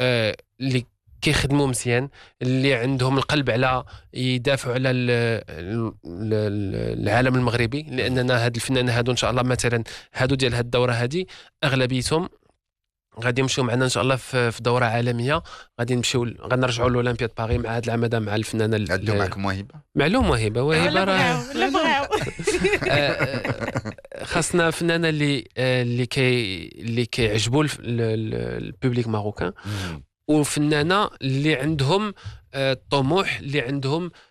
اللي كيخدموا مزيان، اللي عندهم القلب على يدافعوا على العالم المغربي. لاننا هاد الفنانين هادو ان شاء الله مثلا هادو ديال هاد الدوره هادي اغلبيتهم غادي يمشيو معنا ان شاء الله في دوره عالميه، غادي نمشيو غنرجعوا لاولمبياد باريس مع هذا العام هذا مع الفنانه عندو معكم موهبه معلوم وهبه راه لا بغاو خاصنا فنانه اللي كيعجبوا البوبليك ماروكان، وفنانه اللي عندهم طموح، اللي عندهم